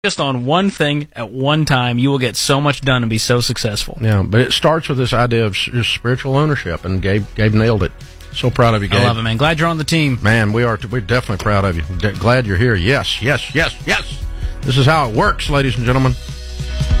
Just on one thing at one time, you will get so much done and be so successful. Yeah, but it starts with this idea of spiritual ownership, and Gabe nailed it. So proud of you, Gabe. I love it, man. Glad you're on the team. Man, we're definitely proud of you. Glad you're here. Yes, yes, yes, yes. This is how it works, ladies and gentlemen.